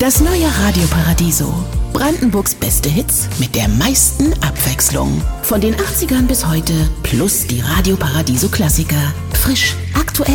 Das neue Radio Paradiso. Brandenburgs beste Hits mit der meisten Abwechslung. Von den 80ern bis heute plus die Radio Paradiso Klassiker. Frisch,